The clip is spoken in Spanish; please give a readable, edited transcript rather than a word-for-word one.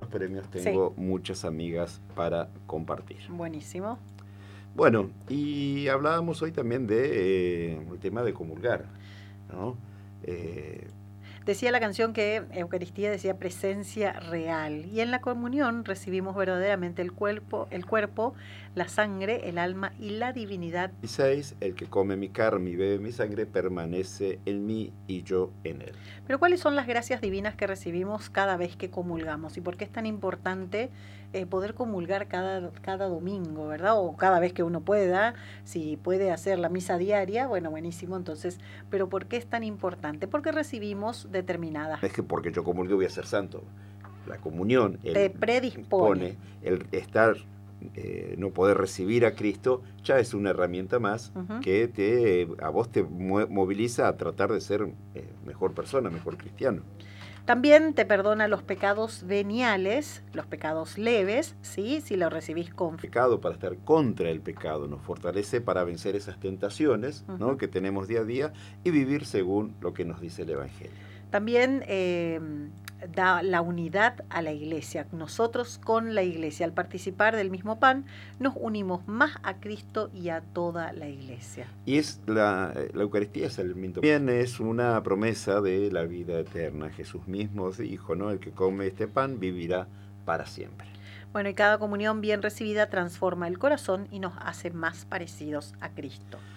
premios Sí, tengo muchas amigas para compartir. buenísimo. Bueno, y hablábamos hoy también de el tema de comulgar, ¿no? Eh, Decía la canción que Eucaristía decía presencia real. Y en la comunión recibimos verdaderamente el cuerpo, la sangre, el alma y la divinidad. 16, el que come mi carne y bebe mi sangre permanece en mí y yo en él. Pero ¿cuáles son las gracias divinas que recibimos cada vez que comulgamos? ¿Y por qué es tan importante poder comulgar cada domingo, ¿verdad? O cada vez que uno pueda, si puede hacer la misa diaria, bueno, buenísimo, entonces, pero ¿por qué es tan importante? Porque recibimos determinadas, No es que porque yo comulgue voy a ser santo. La comunión, te el predispone. pone, el estar, no poder recibir a Cristo, ya es una herramienta más Ujú. que a vos te moviliza a tratar de ser mejor persona, mejor cristiano. También te perdona los pecados veniales, los pecados leves, ¿sí? Si lo recibís con fe. Pecado para estar contra el pecado, nos fortalece para vencer esas tentaciones, ¿no?, Ujú. que tenemos día a día y vivir según lo que nos dice el Evangelio. También da la unidad a la iglesia. Nosotros con la iglesia, al participar del mismo pan, nos unimos más a Cristo y a toda la iglesia. Y es la Eucaristía es el alimento. También es una promesa de la vida eterna. Jesús mismo dijo, ¿no? El que come este pan vivirá para siempre. Bueno, y cada comunión bien recibida transforma el corazón y nos hace más parecidos a Cristo.